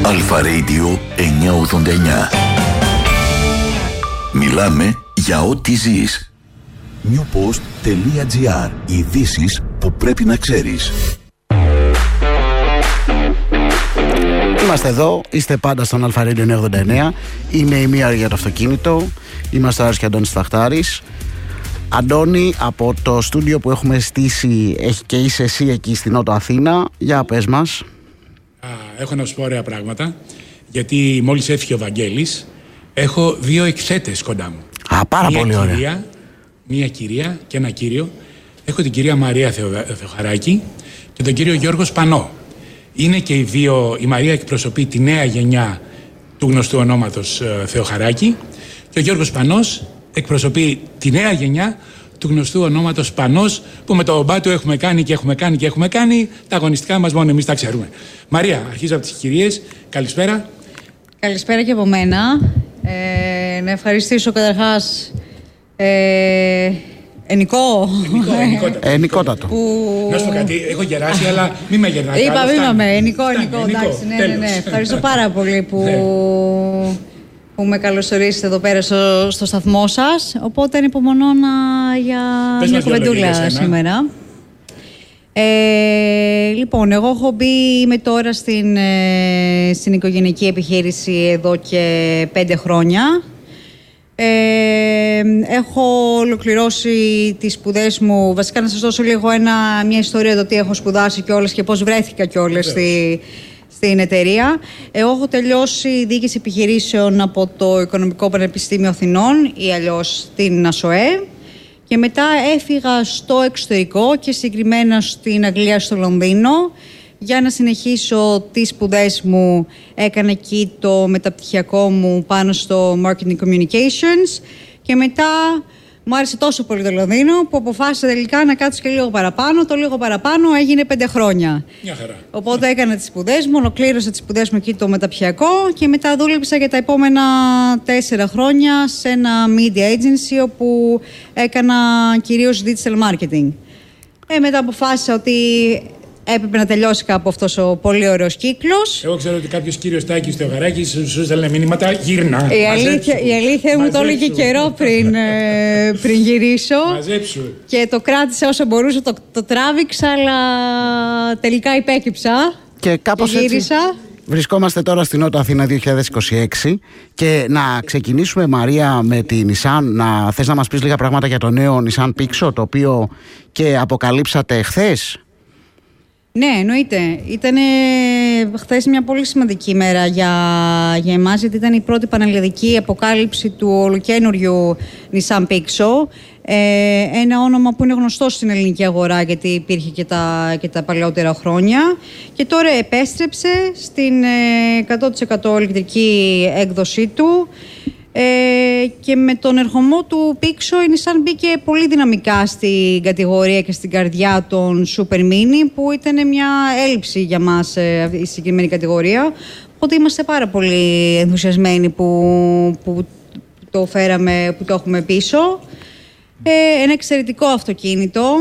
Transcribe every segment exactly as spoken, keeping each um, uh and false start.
Αλφα Radio εννιακόσια ογδόντα εννιά. Μιλάμε για ό,τι ζεις. newpost.gr. Ειδήσεις που πρέπει να ξέρεις. Είμαστε εδώ, είστε πάντα στον Αλφα Radio εννιακόσια ογδόντα εννιά. Είναι η μία ώρα για το αυτοκίνητο. Είμαστε Άρης και Αντώνης Ταχτάρης. Αντώνη, από το στούντιο που έχουμε στήσει έχει και είσαι εσύ εκεί στην Νότο Αθήνα. Για πες μας. Α, έχω να σου πω ωραία πράγματα. Γιατί μόλις έφυγε ο Βαγγέλης, έχω δύο εκθέτες κοντά μου. Α, πάρα μία πολύ κυρία, ωραία. Μία κυρία και ένα κύριο. Έχω την κυρία Μαρία Θεο, Θεοχαράκη και τον κύριο Γιώργο Σπανό. Είναι και οι δύο, η Μαρία εκπροσωπεί τη νέα γενιά του γνωστού ονόματος ε, Θεοχαράκη και ο Γιώργος Σπανός εκπροσωπεί τη νέα γενιά του γνωστού ονόματος Σπανός, που με το μπά του έχουμε κάνει και έχουμε κάνει και έχουμε κάνει. Τα αγωνιστικά μας μόνο εμείς τα ξέρουμε. Μαρία, αρχίζω από τις κυρίες. Καλησπέρα. Καλησπέρα και από μένα. Ε, να ευχαριστήσω καταρχάς ε, Ενικό. Ενικότατο. Που... Να σου πω κάτι, έχω γεράσει, αλλά μη με γερνάτε. Είπα, μη με, Ενικό, Ενικό, εντάξει, ναι, ναι, ναι. Ευχαριστώ πάρα πολύ που... που με καλωσορίσετε εδώ πέρα στο, στο σταθμό σας. Οπότε ανυπομονώ να, για Πες μια κουβεντούλα σήμερα. Ε, λοιπόν, εγώ έχω μπει, είμαι τώρα στην, ε, στην οικογενειακή επιχείρηση εδώ και πέντε χρόνια. Ε, έχω ολοκληρώσει τις σπουδές μου. Βασικά να σας δώσω λίγο ένα, μια ιστορία το τι έχω σπουδάσει κιόλας και πώς βρέθηκα κιόλας στη, στην εταιρεία. Εγώ έχω τελειώσει διοίκηση επιχειρήσεων από το Οικονομικό Πανεπιστήμιο Αθηνών ή αλλιώς την ΑΣΟΕ και μετά έφυγα στο εξωτερικό και συγκεκριμένα στην Αγγλία, στο Λονδίνο, για να συνεχίσω τις σπουδές μου. Έκανα εκεί το μεταπτυχιακό μου πάνω στο Marketing Communications και μετά μου άρεσε τόσο πολύ το Λονδίνο που αποφάσισα τελικά να κάτσω και λίγο παραπάνω. Το λίγο παραπάνω έγινε πέντε χρόνια. Μια χαρά. Οπότε έκανα τις σπουδές μου, ολοκλήρωσα τις σπουδές μου εκεί το μεταπτυχιακό και μετά δούλεψα για τα επόμενα τέσσερα χρόνια σε ένα media agency όπου έκανα κυρίως digital marketing. Ε, μετά αποφάσισα ότι έπρεπε να τελειώσει κάπου αυτός ο πολύ ωραίος κύκλος. Εγώ ξέρω ότι κάποιος κύριος Τάκης Θεοχαράκης σου έστελνε μηνύματα, γύρνα. Η αλήθεια, η αλήθεια μου το έλεγε καιρό πριν, ε, πριν γυρίσω. Μαζέψου. Και το κράτησα όσο μπορούσα, το, το τράβηξα, αλλά τελικά υπέκυψα. Και κάπως και γύρισα. Έτσι βρισκόμαστε τώρα στην Νότο Αθήνα δύο χιλιάδες είκοσι έξι και να ξεκινήσουμε, Μαρία, με τη Nissan. Να θες να μας πεις λίγα πράγματα για το νέο Nissan Pixo, το οποίο και αποκαλύψατε χθες. Ναι, εννοείται. Ήταν χθες μια πολύ σημαντική μέρα για, για εμάς, γιατί ήταν η πρώτη πανελλαδική αποκάλυψη του ολοκένουριου Nissan Pixo. Ε, ένα όνομα που είναι γνωστό στην ελληνική αγορά, γιατί υπήρχε και τα, και τα παλαιότερα χρόνια. Και τώρα επέστρεψε στην εκατό τοις εκατό ηλεκτρική έκδοσή του. Ε, και με τον ερχομό του Pixo η Nissan μπήκε πολύ δυναμικά στην κατηγορία και στην καρδιά των Super Mini, που ήταν μια έλλειψη για μας ε, η συγκεκριμένη κατηγορία. Οπότε είμαστε πάρα πολύ ενθουσιασμένοι που, που το φέραμε, που το έχουμε πίσω. Ε, ένα εξαιρετικό αυτοκίνητο.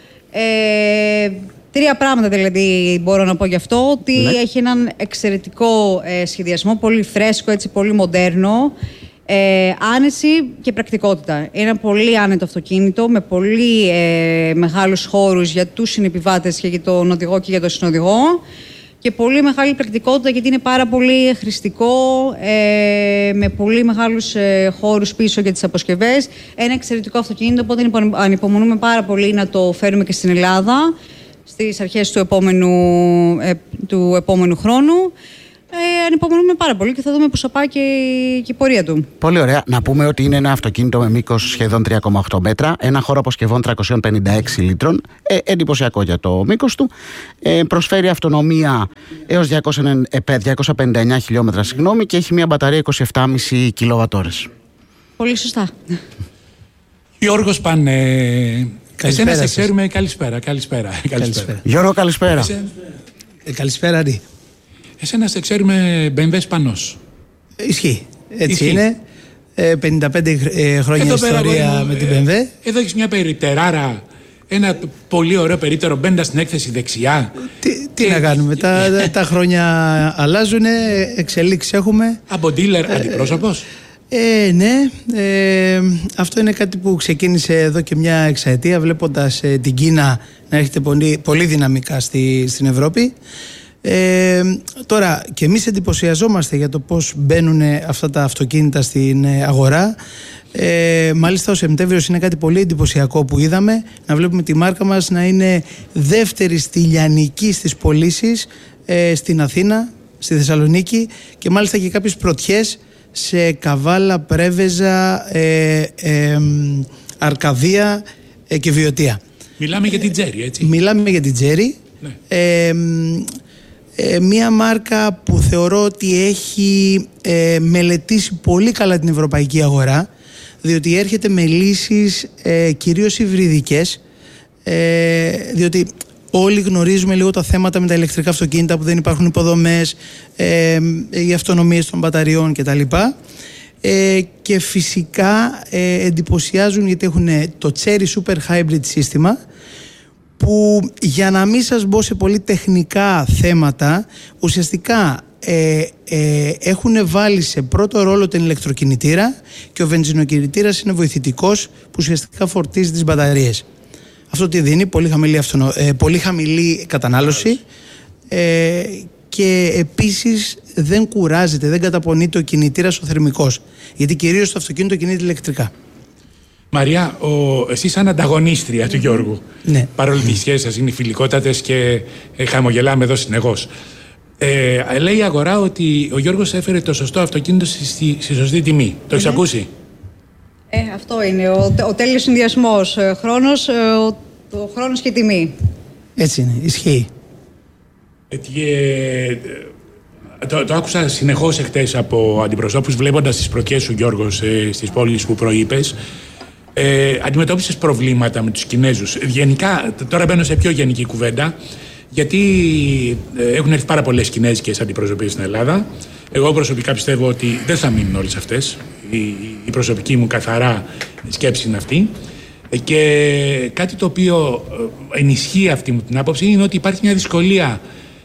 Ε, Τρία πράγματα δηλαδή μπορώ να πω γι' αυτό. Ότι ναι. Έχει έναν εξαιρετικό ε, σχεδιασμό, πολύ φρέσκο, έτσι, πολύ μοντέρνο. Ε, άνεση και πρακτικότητα. Είναι ένα πολύ άνετο αυτοκίνητο με πολύ ε, μεγάλους χώρους για τους συνεπιβάτες και για τον οδηγό και για τον συνοδηγό και πολύ μεγάλη πρακτικότητα γιατί είναι πάρα πολύ χρηστικό, ε, με πολύ μεγάλους ε, χώρους πίσω για τις αποσκευές. Ένα εξαιρετικό αυτοκίνητο, οπότε ανυπομονούμε πάρα πολύ να το φέρουμε και στην Ελλάδα στις αρχές του επόμενου, ε, του επόμενου χρόνου. Ε, ανυπομονούμε πάρα πολύ και θα δούμε πώς θα πάει και, και η πορεία του. Πολύ ωραία. Να πούμε ότι είναι ένα αυτοκίνητο με μήκος σχεδόν τρία κόμμα οκτώ μέτρα, ένα χώρο αποσκευών τριακόσια πενήντα έξι λίτρων, ε, εντυπωσιακό για το μήκος του. Ε, προσφέρει αυτονομία έως διακόσια πενήντα εννιά χιλιόμετρα, συγγνώμη, και έχει μια μπαταρία είκοσι επτά κόμμα πέντε κιλοβατ-ώρες. Πολύ σωστά. Γιώργος Πανε. Καλησπέρα. Εσένα σε ξέρουμε. Καλησπέρα. Καλησπέρα. Καλησπέρα. Γιώργο, καλησπέρα. Εσέ... Ε, καλησπέρα, Ρή. Εσένα σε ξέρουμε μπι εμ ντάμπλιου Σπανός. Ισχύει. Έτσι Ισχύει. είναι. Ε, πενήντα πέντε ε, χρόνια εδώ ιστορία πέρα, με την μπι εμ ντάμπλιου. Εδώ έχεις μια περιτεράρα, ένα πολύ ωραίο περίτερο, μπαίνοντας στην έκθεση δεξιά. Τι, Τι να κάνουμε, τα, τα χρόνια αλλάζουν, εξελίξεις έχουμε. Από dealer αντιπρόσωπος. Ε, ναι, ε, αυτό είναι κάτι που ξεκίνησε εδώ και μια εξαετία, βλέποντας ε, την Κίνα να έρχεται πολύ, πολύ δυναμικά στη, στην Ευρώπη. Ε, τώρα και εμείς εντυπωσιαζόμαστε για το πώς μπαίνουν αυτά τα αυτοκίνητα στην αγορά. Ε, μάλιστα ο Σεπτέμβριος είναι κάτι πολύ εντυπωσιακό που είδαμε, να βλέπουμε τη μάρκα μας να είναι δεύτερη στη λιανική στις πωλήσεις ε, στην Αθήνα, στη Θεσσαλονίκη, και μάλιστα και κάποιες πρωτιές σε Καβάλα, Πρέβεζα, ε, ε, Αρκαδία ε, και Βιωτία. Μιλάμε για την Τζέρι, έτσι. Μιλάμε για την Τζέρι. Ναι. Ε, ε, μία μάρκα που θεωρώ ότι έχει ε, μελετήσει πολύ καλά την ευρωπαϊκή αγορά, διότι έρχεται με λύσεις ε, κυρίως υβριδικές, ε, διότι όλοι γνωρίζουμε λίγο τα θέματα με τα ηλεκτρικά αυτοκίνητα που δεν υπάρχουν υποδομές, ε, οι αυτονομίες των μπαταριών κτλ. Ε, και φυσικά ε, εντυπωσιάζουν γιατί έχουν το Chery Super Hybrid σύστημα, που για να μην σας μπω σε πολύ τεχνικά θέματα, ουσιαστικά ε, ε, έχουν βάλει σε πρώτο ρόλο τον ηλεκτροκινητήρα και ο βενζινοκινητήρας είναι βοηθητικός που ουσιαστικά φορτίζει τις μπαταρίες. Αυτό τι δίνει, πολύ χαμηλή, αυτονο, ε, πολύ χαμηλή κατανάλωση ε, και επίσης δεν κουράζεται, δεν καταπονείται ο κινητήρας ο θερμικός, γιατί κυρίως το αυτοκίνητο κινείται ηλεκτρικά. Μαρία, ο, εσύ σαν ανταγωνίστρια του Γιώργου, ναι, παρόλο τις σχέσεις σας είναι φιλικότατες και ε, χαμογελάμε εδώ συνεχώς. Ε, λέει η αγορά ότι ο Γιώργος έφερε το σωστό αυτοκίνητο στη, στη σωστή τιμή. Το έχεις mm-hmm. ακούσει? Ε, αυτό είναι ο, ο τέλειος συνδυασμός. Χρόνος, ο, ο χρόνος και τιμή. Έτσι είναι, ισχύει. Ε, ε, το, το άκουσα συνεχώς εχθές από αντιπροσώπους, βλέποντας τις πρωτιές σου, Γιώργος, ε, στις πόλεις που προείπες. Ε, αντιμετώπισες προβλήματα με τους Κινέζους? Γενικά, τώρα μπαίνω σε πιο γενική κουβέντα, γιατί ε, έχουν έρθει πάρα πολλές κινέζικες αντιπροσωπείες στην Ελλάδα. Εγώ προσωπικά πιστεύω ότι δεν θα μείνουν όλες αυτές. Η, η προσωπική μου καθαρά σκέψη είναι αυτή. Ε, και κάτι το οποίο ενισχύει αυτή μου την άποψη είναι ότι υπάρχει μια δυσκολία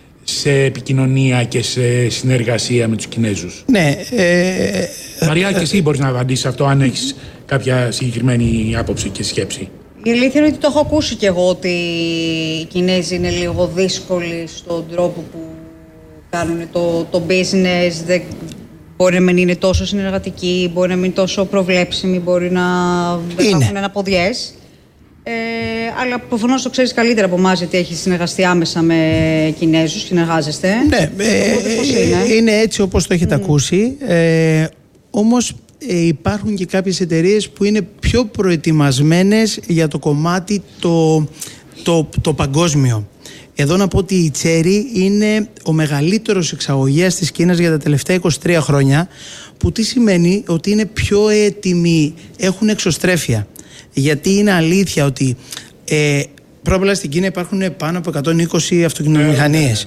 σε επικοινωνία και σε συνεργασία με τους Κινέζους. Ναι. Ε, Μαριά, και εσύ μπορείς να απαντήσεις αυτό, αν έχεις κάποια συγκεκριμένη άποψη και σκέψη. Η αλήθεια είναι ότι το έχω ακούσει κι εγώ, ότι οι Κινέζοι είναι λίγο δύσκολοι στον τρόπο που κάνουν το, το business. Δεν, μπορεί να μην είναι τόσο συνεργατικοί, μπορεί να μην είναι τόσο προβλέψιμοι, μπορεί να έχουν αναποδιές. Ε, αλλά προφανώς το ξέρεις καλύτερα από εμάς, γιατί έχεις συνεργαστεί άμεσα με Κινέζους, συνεργάζεστε. Ναι, ε, είναι. είναι έτσι όπως το έχετε mm. ακούσει. Ε, όμως ε, υπάρχουν και κάποιες εταιρείες που είναι πιο προετοιμασμένες για το κομμάτι το, το, το παγκόσμιο. Εδώ να πω ότι η Chery είναι ο μεγαλύτερος εξαγωγέας της Κίνας για τα τελευταία είκοσι τρία χρόνια, που τι σημαίνει? Ότι είναι πιο έτοιμοι, έχουν εξωστρέφεια. Γιατί είναι αλήθεια ότι ε, πρώτα στην Κίνα υπάρχουν πάνω από εκατόν είκοσι αυτοκινητομηχανίες.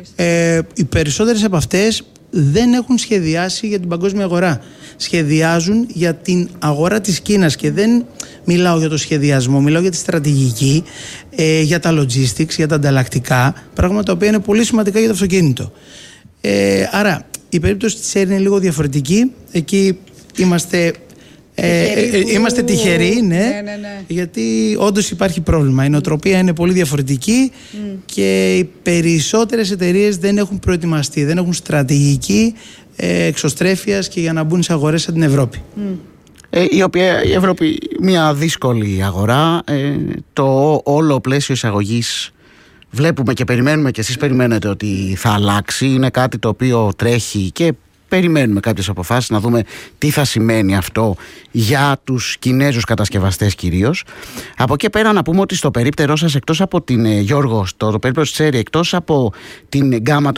Ε, οι περισσότερες από αυτές δεν έχουν σχεδιάσει για την παγκόσμια αγορά. Σχεδιάζουν για την αγορά της Κίνας, και δεν μιλάω για το σχεδιασμό, μιλάω για τη στρατηγική, ε, για τα logistics, για τα ανταλλακτικά, πράγματα τα οποία είναι πολύ σημαντικά για το αυτοκίνητο. Ε, άρα η περίπτωση της Chery είναι λίγο διαφορετική. Εκεί είμαστε... Ε, ε, είμαστε τυχεροί, ναι, ναι, ναι, ναι. γιατί όντως υπάρχει πρόβλημα. Η νοοτροπία είναι πολύ διαφορετική mm. και οι περισσότερες εταιρείες δεν έχουν προετοιμαστεί, δεν έχουν στρατηγική ε, εξωστρέφειας και για να μπουν σε αγορές σαν την Ευρώπη. Mm. Ε, η οποία η Ευρώπη μια δύσκολη αγορά, ε, το όλο πλαίσιο εισαγωγής βλέπουμε και περιμένουμε, και εσείς περιμένετε ότι θα αλλάξει. Είναι κάτι το οποίο τρέχει και περιμένουμε κάποιες αποφάσεις, να δούμε τι θα σημαίνει αυτό για τους Κινέζους κατασκευαστές κυρίως. Από εκεί πέρα να πούμε ότι στο περίπτερό σας, εκτός από την Γιώργο, στο το περίπτερο της Chery, εκτός από την γκάμα